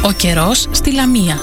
Ο καιρός στη Λαμία.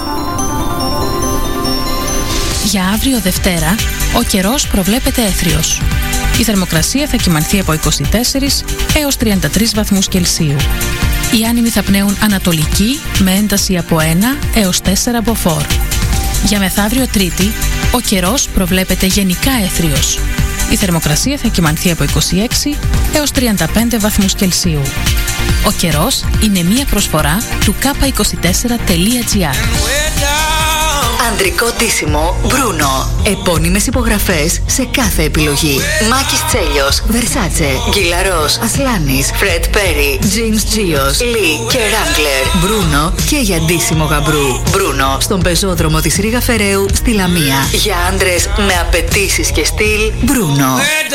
Για αύριο Δευτέρα, ο καιρός προβλέπεται έθριος. Η θερμοκρασία θα κυμανθεί από 24 έως 33 βαθμούς Κελσίου. Οι άνεμοι θα πνέουν ανατολική με ένταση από 1 έως 4 μποφόρ. Για μεθαύριο Τρίτη, ο καιρός προβλέπεται γενικά έθριος. Η θερμοκρασία θα κυμανθεί από 26 έως 35 βαθμούς Κελσίου. Ο καιρός είναι μία προσφορά του k24.gr. Ανδρικό ντύσιμο Bruno. Επώνυμες υπογραφές σε κάθε επιλογή. Μάκης Τσέλιος, Versace, Γκυλαρός, Ασλάνης, Fred Perry, James Gios, Lee και Wrangler. Bruno και για ντύσιμο γαμπρού. Bruno στον πεζόδρομο της Ρήγα Φεραίου στη Λαμία. Για άντρες με απαιτήσεις και στυλ, Bruno.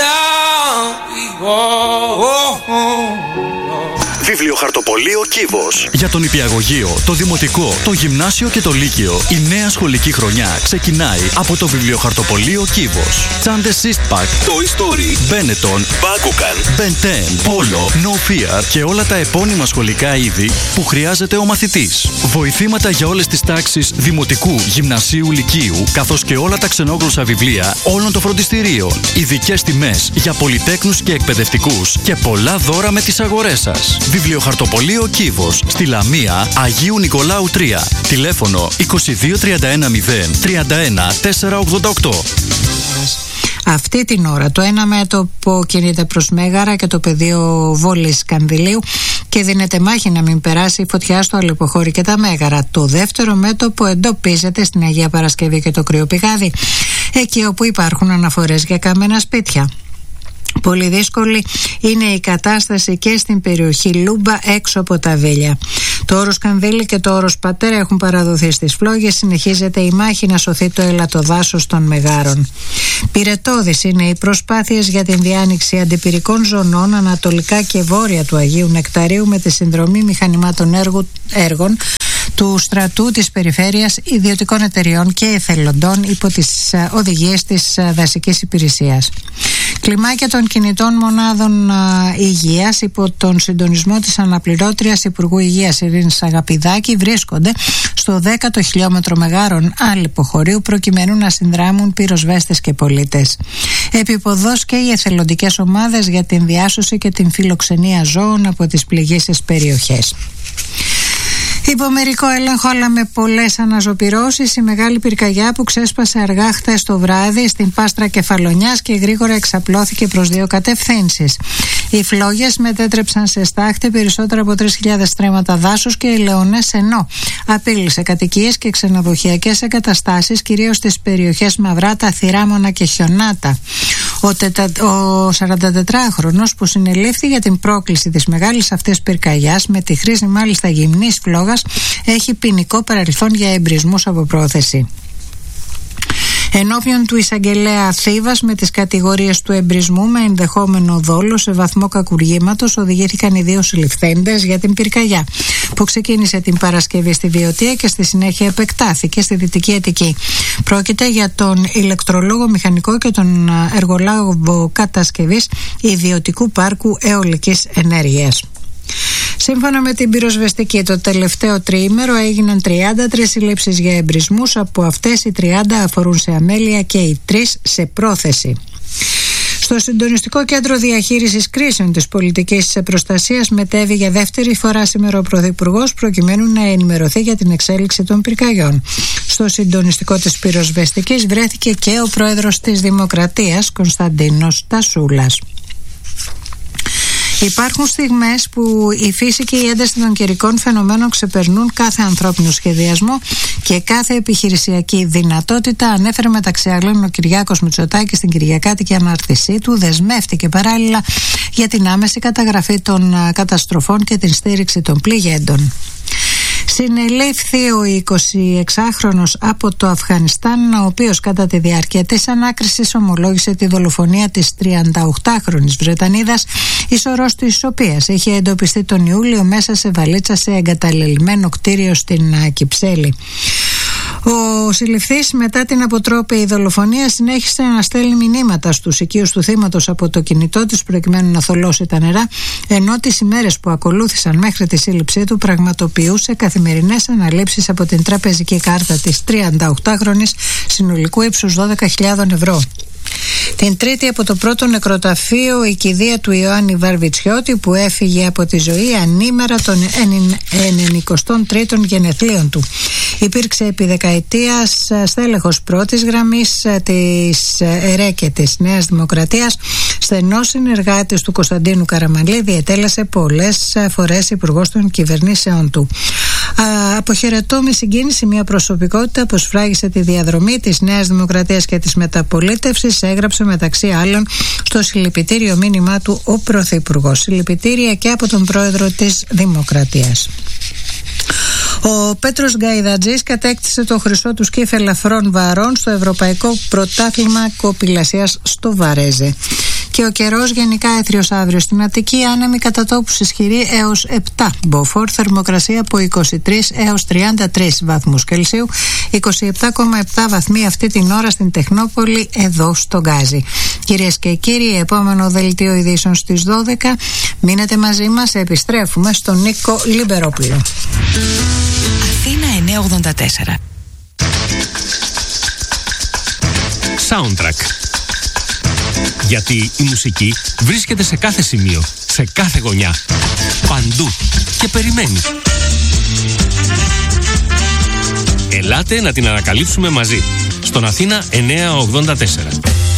Βιβλιοχαρτοπωλείο Κύβος. Για τον νηπιαγωγείο, το δημοτικό, το γυμνάσιο και το λύκειο, η νέα σχολική χρονιά ξεκινάει από το Βιβλιοχαρτοπωλείο Κύβος. Τσάντες Eastpak, Toy Story, Benetton, Bakugan, Ben 10, Polo, No Fear και όλα τα επώνυμα σχολικά είδη που χρειάζεται ο μαθητής. Βοηθήματα για όλες τις τάξεις δημοτικού, γυμνασίου, λυκείου, καθώς και όλα τα ξενόγλωσσα βιβλία όλων των φροντιστηρίων. Ειδικές τιμές για πολυτέκνους και εκπαιδευτικούς και πολλά δώρα με τις αγορές σας. Βιβλιοχαρτοπωλείο Κύβος, στη Λαμία, Αγίου Νικολάου 3. Τηλέφωνο 2231 031 488. Αυτή την ώρα το ένα μέτωπο κινείται προς Μέγαρα και το πεδίο Βόλης Κανδυλίου και δίνεται μάχη να μην περάσει η φωτιά στο Αλεποχώρι και τα Μέγαρα. Το δεύτερο μέτωπο εντοπίζεται στην Αγία Παρασκευή και το Κρυοπηγάδι, εκεί όπου υπάρχουν αναφορές για καμένα σπίτια. Πολύ δύσκολη είναι η κατάσταση και στην περιοχή Λούμπα έξω από τα Βέλια. Το όρος Κανδύλη και το όρος Πατέρα έχουν παραδοθεί στις φλόγες. Συνεχίζεται η μάχη να σωθεί το ελατοδάσος των Μεγάρων. Πυρετώδης είναι οι προσπάθειες για την διάνοιξη αντιπυρικών ζωνών ανατολικά και βόρεια του Αγίου Νεκταρίου με τη συνδρομή μηχανημάτων έργων του στρατού της περιφέρειας, ιδιωτικών εταιριών και εθελοντών υπό τις οδηγίες της δασικής υπηρεσίας. Κλιμάκια των κινητών μονάδων υγείας υπό τον συντονισμό της αναπληρώτριας Υπουργού Υγείας Ειρήνης Αγαπηδάκη βρίσκονται στο 10ο χιλιόμετρο Μεγάρων Αλεποχωρίου προκειμένου να συνδράμουν πυροσβέστες και πολίτες. Επιποδός και οι εθελοντικές ομάδες για την διάσωση και την φιλοξενία ζώων από τις πληγήσεις περιοχές. Υπό μερικό έλεγχο αλλά με πολλές αναζωπυρώσεις η μεγάλη πυρκαγιά που ξέσπασε αργά χθες το βράδυ στην Πάστρα Κεφαλονιάς και γρήγορα εξαπλώθηκε προς δύο κατευθύνσεις. Οι φλόγες μετέτρεψαν σε στάχτη περισσότερα από 3.000 στρέμματα δάσους και ελαιώνες, ενώ απείλησε κατοικίες και ξενοδοχειακές εγκαταστάσεις κυρίως στις περιοχές Μαυράτα, Θηράμωνα και Χιονάτα. Ο 44χρονος που συνελήφθη για την πρόκληση της μεγάλης αυτής πυρκαγιάς με τη χρήση μάλιστα γυμνής φλόγας έχει ποινικό παρελθόν για εμπρισμούς από πρόθεση. Ενώπιον του εισαγγελέα Θήβας με τις κατηγορίες του εμπρισμού με ενδεχόμενο δόλο σε βαθμό κακουργήματος οδηγήθηκαν οι δύο συλληφθέντες για την πυρκαγιά που ξεκίνησε την Παρασκευή στη Βιωτία και στη συνέχεια επεκτάθηκε στη Δυτική Αττική. Πρόκειται για τον ηλεκτρολόγο μηχανικό και τον εργολάβο κατασκευής ιδιωτικού πάρκου αιωλικής ενέργειας. Σύμφωνα με την πυροσβεστική, το τελευταίο τριήμερο έγιναν 33 συλλήψεις για εμπρισμούς, από αυτές οι 30 αφορούν σε αμέλεια και οι 3 σε πρόθεση. Στο Συντονιστικό Κέντρο Διαχείρισης Κρίσεων της Πολιτικής Προστασίας μετέβη για δεύτερη φορά σήμερα ο Πρωθυπουργός προκειμένου να ενημερωθεί για την εξέλιξη των πυρκαγιών. Στο συντονιστικό της πυροσβεστικής βρέθηκε και ο Πρόεδρος της Δημοκρατίας, Κωνσταντίνος Τασούλας. Υπάρχουν στιγμές που η φύση και η ένταση των καιρικών φαινομένων ξεπερνούν κάθε ανθρώπινο σχεδιασμό και κάθε επιχειρησιακή δυνατότητα, ανέφερε μεταξύ άλλων ο Κυριάκος Μητσοτάκης στην Κυριακάτικη ανάρτησή του. Δεσμεύτηκε παράλληλα για την άμεση καταγραφή των καταστροφών και την στήριξη των πληγέντων. Συνελήφθη ο 26χρονος από το Αφγανιστάν, ο οποίος κατά τη διάρκεια της ανάκρισης ομολόγησε τη δολοφονία της 38χρονης Βρετανίδας, η σωρός της οποίας είχε εντοπιστεί τον Ιούλιο μέσα σε βαλίτσα σε εγκαταλελειμμένο κτίριο στην Κυψέλη. Ο συλληφθής μετά την αποτρόπαιη δολοφονία συνέχισε να στέλνει μηνύματα στους οικείους του θύματος από το κινητό της προκειμένου να θολώσει τα νερά, ενώ τις ημέρες που ακολούθησαν μέχρι τη σύλληψή του πραγματοποιούσε καθημερινές αναλήψεις από την τραπεζική κάρτα της 38χρονης συνολικού ύψους 12.000 ευρώ. Την Τρίτη από το πρώτο νεκροταφείο η κηδεία του Ιωάννη Βαρβιτσιώτη, που έφυγε από τη ζωή ανήμερα των 93ων γενεθλίων του. Υπήρξε επί δεκαετίας στέλεχος πρώτης γραμμής της ΕΡΕ και της Νέας Δημοκρατίας, στενός συνεργάτης του Κωνσταντίνου Καραμανλή, διετέλεσε πολλές φορές υπουργός των κυβερνήσεων του. Αποχαιρετώ με συγκίνηση μια προσωπικότητα που σφράγισε τη διαδρομή της Νέας Δημοκρατίας και της μεταπολίτευσης, έγραψε μεταξύ άλλων στο συλληπιτήριο μήνυμά του ο Πρωθυπουργός. Συλληπιτήρια και από τον πρόεδρο της Δημοκρατίας. Ο Πέτρος Γκαϊδατζής κατέκτησε το χρυσό του σκύφ ελαφρών βαρών στο Ευρωπαϊκό Πρωτάθλημα Κοπηλασίας στο Βαρέζε. Και ο καιρός γενικά έθριος αύριο στην Αττική, άνεμη κατά τόπους ισχυρή έως 7 μποφόρ, θερμοκρασία από 23 έως 33 βαθμούς Κελσίου, 27,7 βαθμοί αυτή την ώρα στην Τεχνόπολη εδώ στο Γκάζι. Κυρίες και κύριοι, επόμενο δελτίο ειδήσεων στις 12. Μείνετε μαζί μας, επιστρέφουμε στον Νίκο Λιμπερόπουλο. Αθήνα 984. Soundtrack. Γιατί η μουσική βρίσκεται σε κάθε σημείο, σε κάθε γωνιά, παντού και περιμένει. Ελάτε να την ανακαλύψουμε μαζί στον Αθήνα 984.